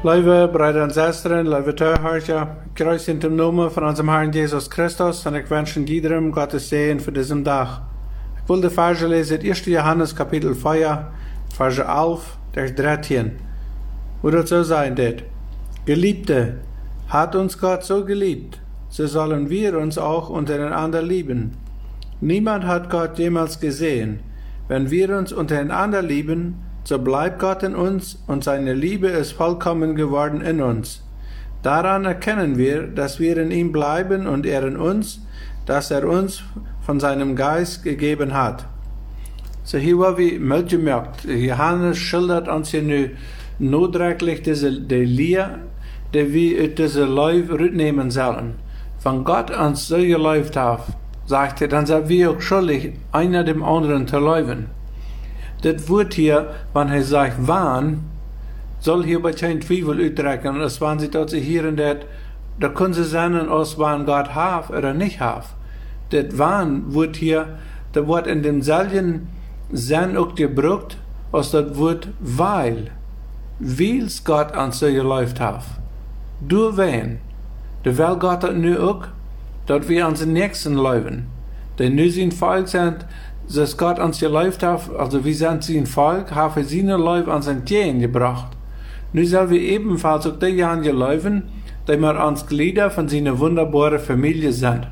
Lieve broeder en zusteren, lieve toehoorders, kruis in de naam van onze Herrn Jesus Christus en ik wens iedereen Gottes Segen für diesen Tag. Ich will die Verse lesen, 1. Johannes Kapitel 4, Verse 11, vers 13. Wo das so sein wird. Geliebte, hat uns Gott so geliebt, so sollen wir uns auch untereinander lieben. Niemand hat Gott jemals gesehen. Wenn wir uns untereinander lieben, so bleibt Gott in uns und seine Liebe ist vollkommen geworden in uns. Daran erkennen wir, dass wir in ihm bleiben und er in uns, dass er uns von seinem Geist gegeben hat. So hier war wie mitgemerkt, Johannes schildert uns hier nu notdringlich die Lehre, die wir aus dieser Leib rücknehmen sollen. Wenn Gott uns so geläuft hat, sagt er, dann sind wir auch schuldig, einer dem anderen zu leben. Das Wort hier, wenn er sagt, wann, soll hierbei kein Zweifel uitdrücken. Es waren sie dort hier und da können sie sagen, aus wann Gott hat oder nicht hat. Das wann wird hier, das Wort in demselben Sinn auch gebraucht, als das Wort weil. Weil's Gott uns so geläuft hat. Durch wen? Weil Gott das nu auch, dass wir uns den Nächsten leben. Die nu sein Volk sind, dass Gott uns geläuft hat, also wir sind sein Volk, haben seine Leib an sein Tieren gebracht. Nu sollen wir ebenfalls auch die Jahren gelaufen, die wir uns Glieder von seiner wunderbaren Familie sind.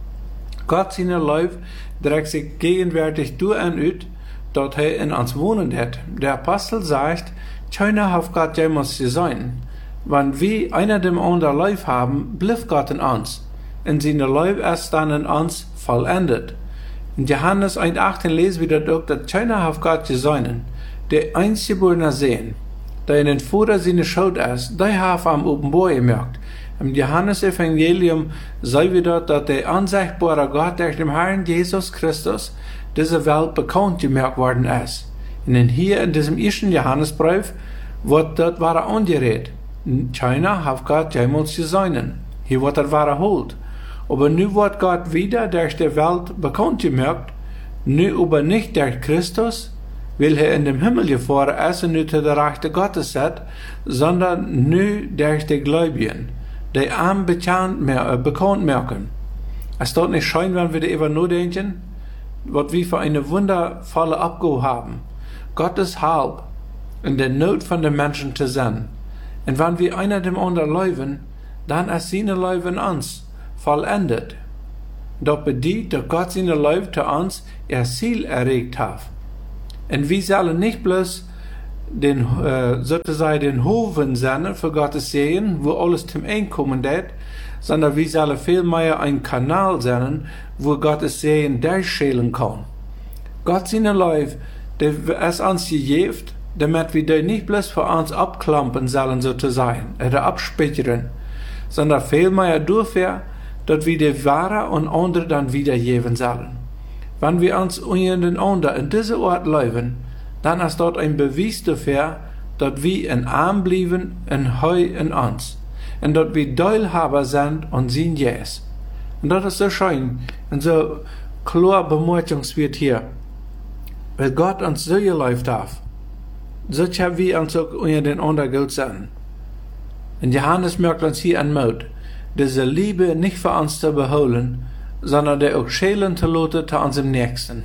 Gott seine Leib trägt sich gegenwärtig durch und ut, dort er in uns wohnen hat. Der Apostel sagt, keiner hat Gott jemals gesehen. Wenn wir einer dem anderen Leib haben, bleibt Gott in uns. In seiner Leib ist dann in uns vollendet. In Johannes 1,18 lesen wir das auch, dass keiner hat Gott gesehen, der eingeborene sehen, der in den Vater seine Schuld ist, der hat am Offenbar gemerkt. Im Johannes-Evangelium sehen wir dort, dass der unsichtbare Gott durch den Herrn Jesus Christus dieser Welt bekannt gemerkt worden ist. Und hier in diesem ersten Johannesbrief wird dort wahre angeredet. Keiner hat Gott jemals gesehen. Hier wird er wiederholt. Aber nu wird Gott wieder durch die Welt bekannt gemerkt, nu aber nicht durch Christus, weil er in dem Himmel gefahren ist und nu zu der Rechte Gottes sitzt, sondern nu durch die Gläubigen, die ihm bekannt merken. Es tut nicht schön, wenn wir darüber nachdenken, was wir für eine wundervolle Abgabe haben, Gottes Halb in der Not von den Menschen zu sein. Und wenn wir einer dem anderen leben, dann ist seine Leben in uns vollendet. Das bedeutet, dass Gott seine Leben zu uns ihr Ziel erregt hat. Und wir sollen nicht bloß sozusagen den Hofen sein für Gottes Segen, wo alles zum Einkommen wird, sondern wir sollen vielmehr ein Kanal sein, wo Gottes Segen durchschälen kann. Gott seine Leben, der es uns gegeben, damit wir die nicht bloß für uns abklampen sollen sozusagen, oder abspeichern, sondern vielmehr dafür, dass wir die Ware und andere dann wiedergeben sollen. Wenn wir uns untereinander in diesem Ort leben, dann ist dort ein Beweis dafür, dass wir in Arm bleiben und Heu in uns. Und dass wir Teilhaber sind und sind Jesus. Und das ist so schön und so klar bemerkenswert hier. Weil Gott uns so geläuft hat, so haben wir uns auch untereinander gut sein. Und Johannes merkt uns hier an Mut, diese Liebe nicht für uns zu beholen, sondern der auch schälen zu lassen zu unserem Nächsten.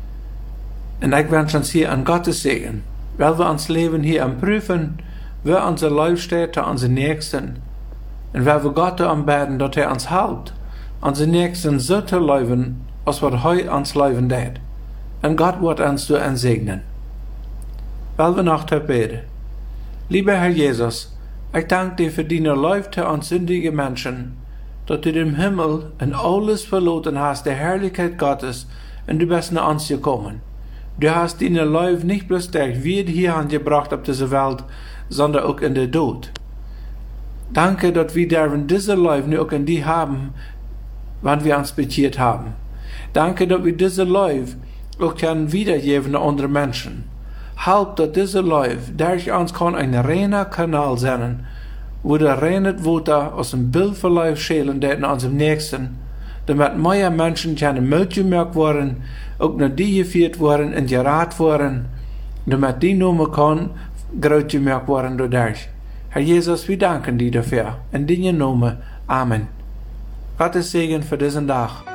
Und ich wünsche uns hier an Gottes Segen, weil wir uns Leben hier am Prüfen, wo unser Leben steht zu unserem Nächsten. Und weil wir Gott am Beten, dass er uns hält, unseren Nächsten so zu leben, als wir heute uns leben tät. Und Gott wird uns so segnen. Weil wir noch beten. Lieber Herr Jesus, ich danke dir für deine Läufe an sündige Menschen, dass du dem Himmel und alles verloren hast, der Herrlichkeit Gottes, und du bist nach uns gekommen. Du hast deine Läufe nicht bloß durch wir hier angebracht auf diese Welt, sondern auch in der Tod. Danke, dass wir dürfen diese Läufe nur auch in die haben, wann wir uns bekehrt haben. Danke, dass wir diese Läufe auch können wiedergeben an andere Menschen. Halb, dass diese Läufe durch uns kann ein reiner Kanal sein, wo der reine Wasser aus dem Bild von Läufe schälen wird an unserem Nächsten, damit mehr Menschen können mitgemerkt werden, auch nach die geführt werden und gerat werden, damit die Nummer kann groß gemerkt werden dadurch. Herr Jesus, wir danken dir dafür. In deinem Namen. Amen. Gottes Segen für diesen Tag.